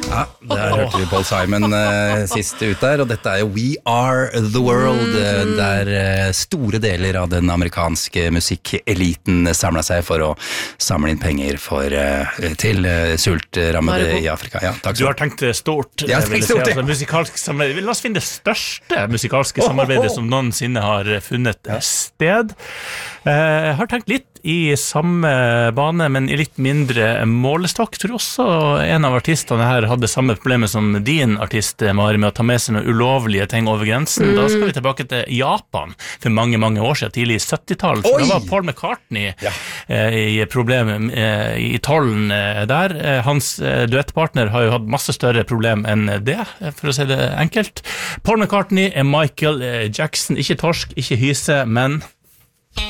Ja, der hørte vi Paul Simon sist ut der, og dette jo We Are The World, der store deler av den amerikanske musikkeliten samlet seg for å samle inn penger til sultrammede i Afrika. Ja, takk. Du har tenkt stort, jeg vil si, altså, musikalsk samarbeid. La oss finne det største musikalske samarbeidet som noensinne har funnet sted. Jeg har tenkt litt i samme bane, men i litt mindre målestokk. Jeg tror også en av artistene her hadde samme problemet som din artist, Mari, med å ta med seg noen ulovlige ting over grensen. Da skal vi tilbake til Japan for mange, mange år siden, tidlig i 70-tallet. For da var Paul McCartney i problemet i tollen der. Hans duettpartner har jo hatt masse større problem enn det, for å si det enkelt. Paul McCartney Michael Jackson, ikke torsk, ikke hyse, men